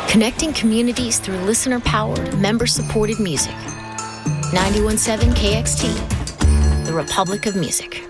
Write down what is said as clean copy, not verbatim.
Connecting communities through listener-powered, member-supported music. 91.7 KXT, the Republic of Music.